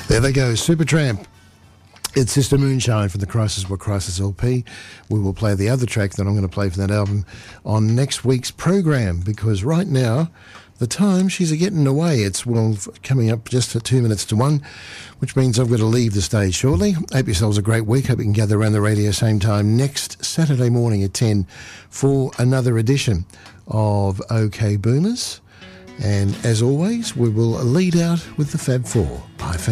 There they go, Supertramp. It's Sister Moonshine from the Crisis What Crisis LP. We will play the other track that I'm going to play for that album on next week's program, because right now the time she's getting away. It's coming up just at 2 minutes to 1, which means I've got to leave the stage shortly. Hope yourselves a great week. Hope you can gather around the radio same time next Saturday morning at 10 for another edition of OK Boomers. And as always, we will lead out with the Fab Four. Bye for